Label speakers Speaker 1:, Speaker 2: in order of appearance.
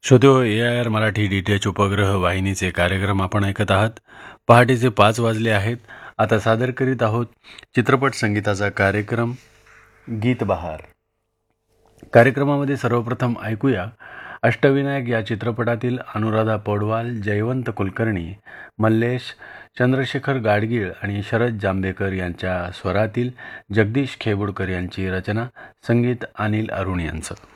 Speaker 1: श्रोतो AIR Marathi DTH उपग्रह वाहिनीचे कार्यक्रम आपण ऐकत आहात. पहाटेचे 5 वाजले आहेत. आता सादर करीत आहोत चित्रपट संगीताचा कार्यक्रम गीत बहार. कार्यक्रमामध्ये सर्वप्रथम ऐकूया अष्टविनायक या चित्रपटातील अनुराधा पौडवाल, जयवंत कुलकर्णी, मल्लेश, चंद्रशेखर गाडगीळ आणि शरद जांभेकर यांच्या स्वरातील जगदीश खेबुडकर यांची रचना, संगीत अनिल अरुण यांचं.